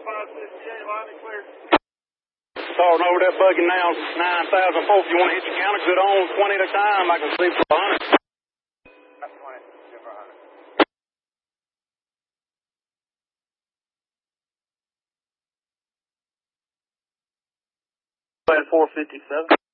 Starting over that buggy now, 9,000 folks. You want to hit your counter? Good on, 20 at a time. I can sleep for 100. That's 20, sleep for 100. 457.